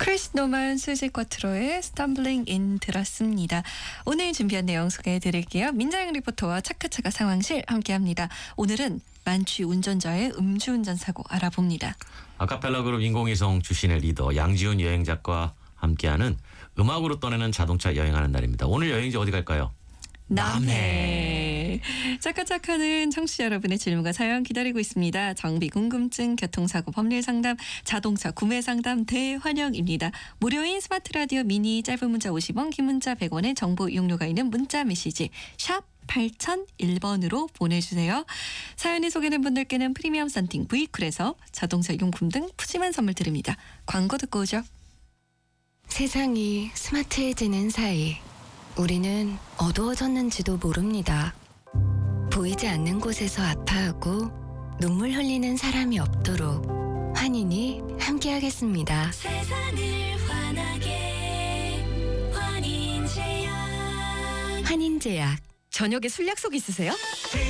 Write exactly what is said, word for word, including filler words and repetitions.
크리스 노만 수지 쿼트로의 스탬블링 인 들었습니다. 오늘 준비한 내용 소개해드릴게요. 민자영 리포터와 차카차카 상황실 함께합니다. 오늘은 만취 운전자의 음주운전 사고 알아봅니다. 아카펠라 그룹 인공위성 출신의 리더 양지훈 여행작과 함께하는 음악으로 떠내는 자동차 여행하는 날입니다. 오늘 여행지 어디 갈까요? 남해. 차카차카는 청취자 여러분의 질문과 사연 기다리고 있습니다. 정비 궁금증, 교통사고 법률 상담, 자동차 구매 상담 대환영입니다. 무료인 스마트 라디오 미니 짧은 문자 오십 원, 긴 문자 백 원의 정보 이용료가 있는 문자 메시지 샵 팔공공일 번으로 보내주세요. 사연이 소개된 분들께는 프리미엄 썬팅 브이쿨에서 자동차 용품 등 푸짐한 선물 드립니다. 광고 듣고 오죠. 세상이 스마트해지는 사이 우리는 어두워졌는지도 모릅니다. 보이지 않는 곳에서 아파하고 눈물 흘리는 사람이 없도록 환인이 함께하겠습니다. 세상을 환하게 환인제약. 환인제약. 저녁에 술 약속 있으세요?